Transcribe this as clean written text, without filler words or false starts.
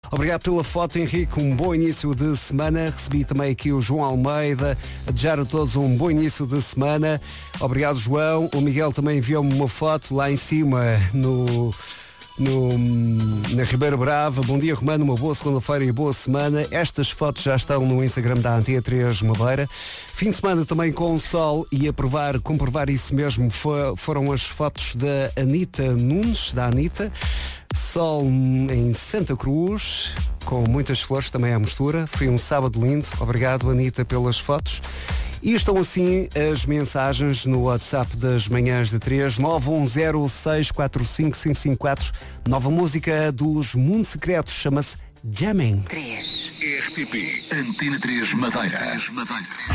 Obrigado pela foto, Henrique. Um bom início de semana. Recebi também aqui o João Almeida. A desejar a todos um bom início de semana. Obrigado, João. O Miguel também enviou-me uma foto lá em cima na Ribeira Brava. Bom dia, Romano, uma boa segunda-feira e boa semana. Estas fotos já estão no Instagram da Antena 3 Madeira. Fim de semana também com o sol, e comprovar isso mesmo foram as fotos da Anitta Nunes, da Anitta. Sol em Santa Cruz, com muitas flores também à mistura. Foi um sábado lindo. Obrigado, Anitta, pelas fotos. E estão assim as mensagens no WhatsApp das manhãs de 3, 910645554. Nova música dos Mundo Secretos, chama-se Jamming. 3. RTP Antena 3 Madeira.